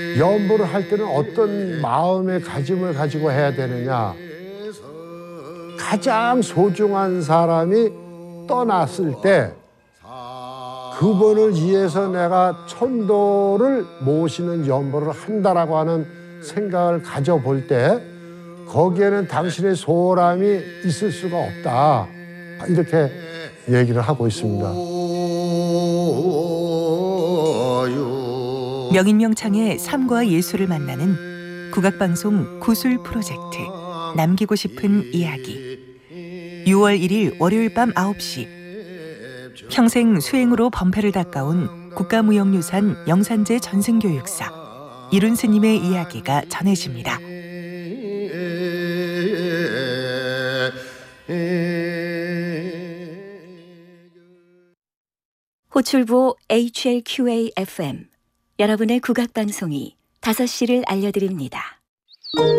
연보를 할 때는 어떤 마음의 가짐을 가지고 해야 되느냐. 가장 소중한 사람이 떠났을 때 그분을 위해서 내가 천도를 모시는 연보를 한다라고 하는 생각을 가져볼 때 거기에는 당신의 소홀함이 있을 수가 없다. 이렇게 얘기를 하고 있습니다. 명인명창의 삶과 예술을 만나는 국악방송 구술 프로젝트 남기고 싶은 이야기 6월 1일 월요일 밤 9시 평생 수행으로 범패를 닦아온 국가무형유산 영산제 전승교육사 이룬 스님의 이야기가 전해집니다. 호출부 HLQA-FM 여러분의 국악방송이 5시를 알려드립니다.